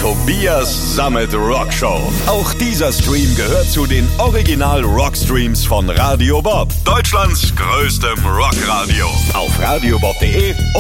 Tobias Sammet Rockshow. Auch dieser Stream gehört zu den Original Rockstreams von Radio Bob. Deutschlands größtem Rockradio. Auf radiobob.de